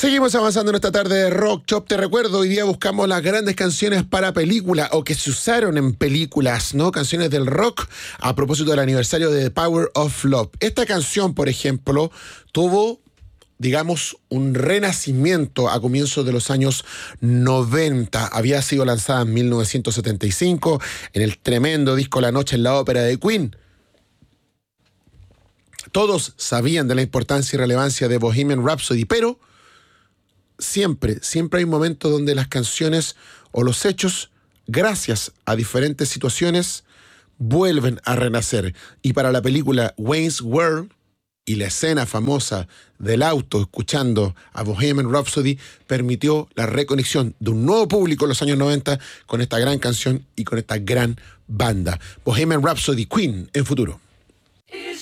Seguimos avanzando en esta tarde de Rock Shop. Te recuerdo, hoy día buscamos las grandes canciones para película o que se usaron en películas, ¿no? Canciones del rock a propósito del aniversario de The Power of Love. Esta canción, por ejemplo, tuvo, digamos, un renacimiento a comienzos de los años 90. Había sido lanzada en 1975 en el tremendo disco La Noche en la Ópera de Queen. Todos sabían de la importancia y relevancia de Bohemian Rhapsody, pero siempre hay momentos donde las canciones o los hechos, gracias a diferentes situaciones, vuelven a renacer. Y para la película Wayne's World y la escena famosa del auto escuchando a Bohemian Rhapsody permitió la reconexión de un nuevo público en los años 90 con esta gran canción y con esta gran banda. Bohemian Rhapsody, Queen en Futuro. Is